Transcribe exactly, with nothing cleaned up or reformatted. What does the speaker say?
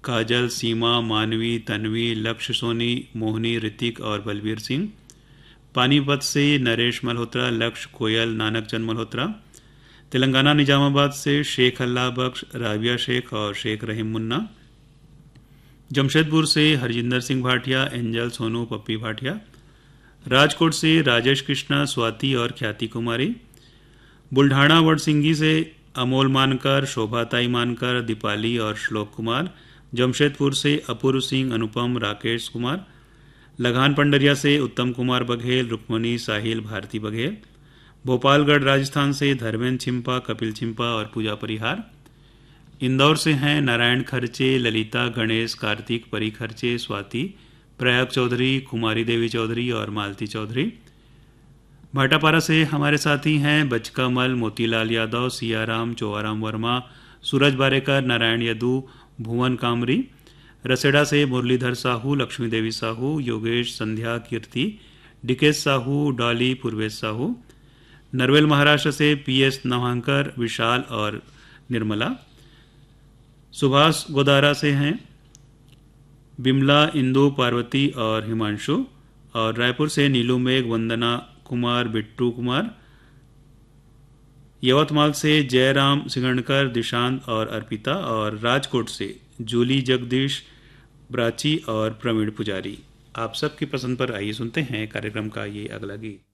काजल, सीमा, मानवी, तन्वी, लक्ष्य सोनी, मोहनी, ऋतिक और बलवीर सिंह। पानीपत से नरेश मल्होत्रा, लक्ष्य, कोयल, नानकचंद मल्होत्रा। तेलंगाना निजामाबाद से शेख अल्लाह बख्श, राबिया शेख और शेख रहीम मुन्ना। जमशेदपुर से हरजिंदर सिंह भाटिया, एंजल, सोनू, पप्पी भाटिया। राजकोट से राजेश कृष्णा, स्वाति और ख्याति कुमारी। बुल्ढाना वडसिंगी से अमोल मानकर, शोभाताई मानकर, दीपाली और श्लोक कुमार। जमशेदपुर से अपूर्व सिंह, अनुपम, राकेश कुमार। लगान पंडरिया से उत्तम कुमार बघेल, रुक्मणी, साहिल, भारती बघेल। भोपालगढ़ राजस्थान से धर्मेंद्र छिंपा, कपिल छिंपा और पूजा परिहार। इंदौर से हैं नारायण खर्चे, ललिता, गणेश, कार्तिक, परी खर्चे, स्वाति, प्रयाग चौधरी, कुमारी देवी चौधरी और मालती चौधरी। भाटापारा से हमारे साथी हैं बचका मल, मोतीलाल यादव, सियाराम, चौआराम वर्मा, सूरज बारेकर, नारायण यदू, भुवन कामरी। रसेड़ा से मुरलीधर साहू, लक्ष्मी देवी साहू, योगेश, संध्या, कीर्ति, डिकेश साहू, डॉली, पूर्वेश साहू। नरवेल महाराष्ट्र से पी एस नवांकर, विशाल और निर्मला। सुभाष गोदारा से हैं बिमला, इंदु, पार्वती और हिमांशु। और रायपुर से नीलू मेघ, वंदना कुमार, बिट्टू कुमार। यवतमाल से जयराम सिंगणकर, दिशांत और अर्पिता। और राजकोट से जूली, जगदीश, प्राची और प्रवीण पुजारी। आप सबकी पसंद पर आइए सुनते हैं कार्यक्रम का ये अगला गीत।